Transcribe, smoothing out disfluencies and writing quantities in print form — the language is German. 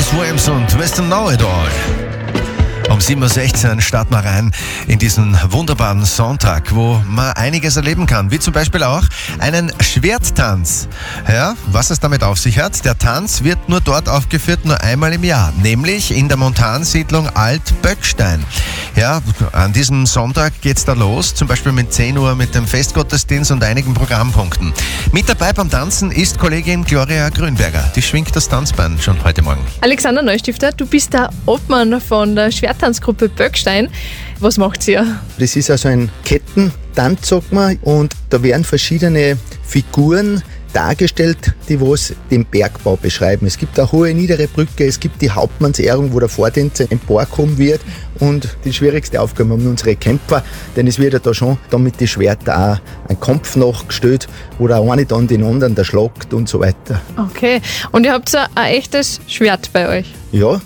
Swames und Mr. Know It All. Um 7.16 Uhr starten wir rein in diesen wunderbaren Sonntag, wo man einiges erleben kann, wie zum Beispiel auch einen Schwerttanz. Ja, was es damit auf sich hat, der Tanz wird nur dort aufgeführt, nur einmal im Jahr, nämlich in der Montansiedlung Alt-Böckstein. Ja, an diesem Sonntag geht's da los, zum Beispiel mit 10 Uhr mit dem Festgottesdienst und einigen Programmpunkten. Mit dabei beim Tanzen ist Kollegin Gloria Grünberger. Die schwingt das Tanzbein schon heute Morgen. Alexander Neustifter, du bist der Obmann von der Schwerttanzgruppe Böckstein. Was macht ihr? Das ist also ein Kettentanz, sagt man, und da werden verschiedene Figuren dargestellt, die was den Bergbau beschreiben. Es gibt eine hohe, niedere Brücke, es gibt die Hauptmannsehrung, wo der Vortänzer emporkommen wird, und die schwierigste Aufgabe haben unsere Kämpfer, denn es wird ja da schon dann mit den Schwertern auch ein Kampf nachgestellt, wo der eine dann den anderen schlagt und so weiter. Okay, und ihr habt so ein echtes Schwert bei euch? Ja,